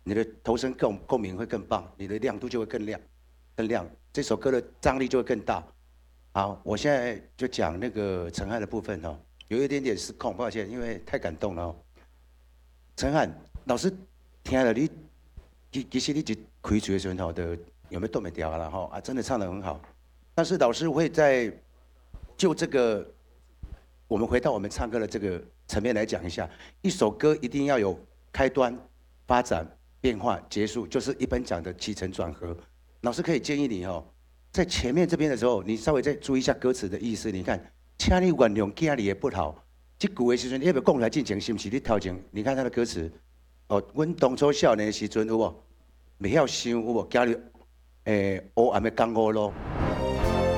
你的头声共鸣会更棒，你的亮度就会更亮，更亮，这首歌的张力就会更大。好，我现在就讲那个陈汉的部分哦，有一点点失控，抱歉，因为太感动了哦。陈汉老师听了你，其实你一开嘴的时候吼，的有没有动没掉了哈？啊，真的唱得很好。但是老师会在就这个，我们回到我们唱歌的这个层面来讲一下，一首歌一定要有开端、发展、变化、结束，就是一般讲的起承转合。老师可以建议你哦，在前面这边的时候，你稍微再注意一下歌词的意思。你看，请你原谅家里的不好，这句的时阵，你要不要讲来进前是不是？你头前，你看他的歌词，哦，阮当初少年的时阵有无？袂晓想有无？家里，黑暗的江湖路。